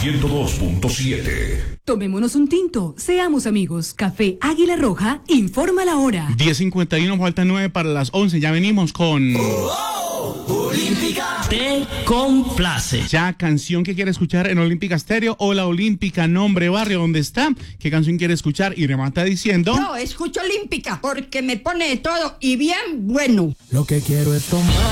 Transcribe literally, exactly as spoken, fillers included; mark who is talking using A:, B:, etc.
A: ciento dos punto siete.
B: Tomémonos un tinto, seamos amigos. Café Águila Roja, informa la hora.
C: diez cincuenta y uno, faltan nueve para las once. Ya venimos con...
D: Olímpica te complace.
C: Ya, canción que quiere escuchar en Olímpica Estéreo o la Olímpica, nombre, barrio, ¿dónde está? ¿Qué canción quiere escuchar? Y remata diciendo...
E: No, escucho Olímpica porque me pone de todo y bien bueno.
F: Lo que quiero es tomar